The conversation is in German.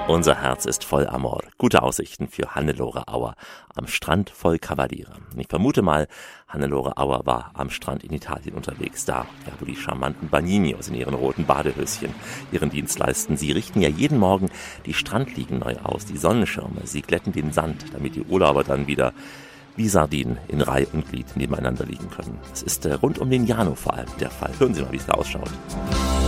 Unser Herz ist voll Amor. Gute Aussichten für Hannelore Auer am Strand voll Kavaliere. Ich vermute mal, Hannelore Auer war am Strand in Italien unterwegs, da, ja, wo die charmanten Bagninos in ihren roten Badehöschen ihren Dienst leisten. Sie richten ja jeden Morgen die Strandliegen neu aus, die Sonnenschirme, sie glätten den Sand, damit die Urlauber dann wieder wie Sardinen in Reih und Glied nebeneinander liegen können. Das ist rund um den Jano vor allem der Fall. Hören Sie mal, wie es da ausschaut.